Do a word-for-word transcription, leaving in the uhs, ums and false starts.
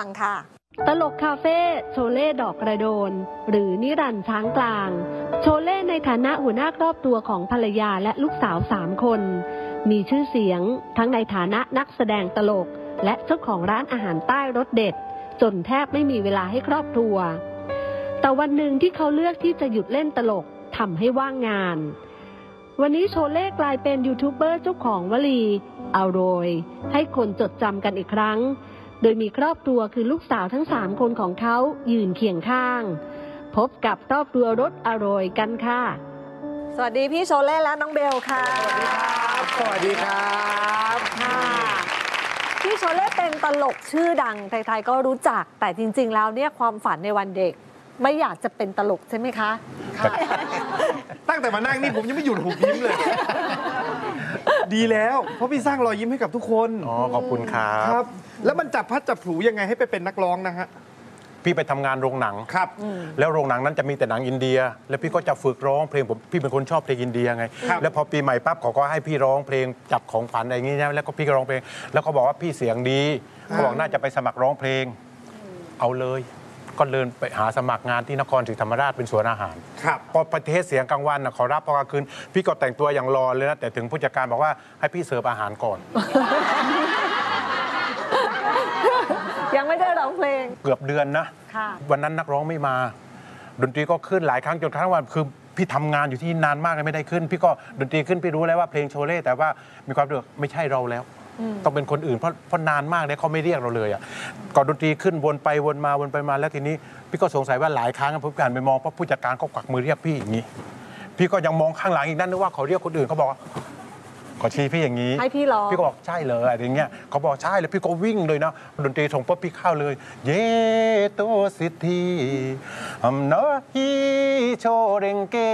ค่ะตลกคาเฟ่โชเล่ดอกกระโดนหรือนิรันดร์ช้างกลางโชเล่ในฐานะหัวหน้าครอบครัวของภรรยาและลูกสาวสามคนมีชื่อเสียงทั้งในฐานะนักแสดงตลกและเจ้าของร้านอาหารใต้รสเด็ดจนแทบไม่มีเวลาให้ครอบครัวแต่วันหนึ่งที่เขาเลือกที่จะหยุดเล่นตลกทำให้ว่างงานวันนี้โชเล่กลายเป็นยูทูบเบอร์เจ้าของวลีอร่อยให้คนจดจำกันอีกครั้งโดยมีครอบครัวคือลูกสาวทั้งสามคนของเขายืนเคียงข้างพบกับครอบครัวรสอร่อยกันค่ะสวัสดีพี่โชเล่และน้องเบลค่ะสวัสดีครับสวัสดีครับค่ะพี่โชเล่เป็นตลกชื่อดังใครๆก็รู้จักแต่จริงๆแล้วเนี่ยความฝันในวันเด็กไม่อยากจะเป็นตลกใช่ไหมคะค่ะตั้งแต่มานั่งนี่ผมยังไม่หยุดหุบยิ้มเลยดีแล้วเพราะพี่สร้างรอยยิ้มให้กับทุกคนอ๋อขอบคุณครับครับแล้วมันจับพัดจับผูยังไงให้ไปเป็นนักร้องนะฮะพี่ไปทำงานโรงหนังครับแล้วโรงหนังนั้นจะมีแต่หนังอินเดียแล้วพี่ก็จะฝึกร้องเพลงผมพี่เป็นคนชอบเพลงอินเดียไงแล้วพอปีใหม่ปั๊บเขาก็ให้พี่ร้องเพลงจับของฝันอะไรอย่างงี้นะแล้วก็พี่ก็ร้องเพลงแล้วเขาบอกว่าพี่เสียงดีเขาบอกน่าจะไปสมัครร้องเพลงเอาเลยก็เดินไปหาสมัครงานที่นครศรีธรรมราชเป็นสวนอาหารพอประเทศเสียงกลางวันเขารับพอกลางคืนพี่ก็แต่งตัวอย่างรอเลยนะแต่ถึงผู้จัดการบอกว่าให้พี่เสิร์ฟอาหารก่อนยังไม่ได้ร้องเพลงเกือบเดือนนะวันนั้นนักร้องไม่มาดนตรีก็ขึ้นหลายครั้งจนครั้งวันคือพี่ทำงานอยู่ที่นานมากเลยไม่ได้ขึ้นพี่ก็ดนตรีขึ้นพี่รู้แล้วว่าเพลงโชเล่แต่ว่ามีความรู้สึกไม่ใช่เราแล้วต้องเป็นคนอื่นเพราะเพราะนานมากเลยเขาไม่เรียกเราเลยอ่ะก่อนดนตรีขึ้นวนไปวนมาวนไปมาแล้วทีนี้พี่ก็สงสัยว่าหลายครั้งผมการไปมองเพราะผู้จัดการก็กวักมือเรียกพี่อย่างนี้พี่ก็ยังมองข้างหลังอีกนั่นนึกว่าเขาเรียกคนอื่นเขาบอกว่าขอชี้พี่อย่างนี้ให้พี่ร้องพี่ก็บอกใช่เลยอะไรอย่างเงี้ยเขาบอกใช่เลยพี่ก็วิ่งเลยนะดนตรีส่งปุ๊บพี่เข้าเลยเยโตสิทธีอัมนาฮีโชเรงเก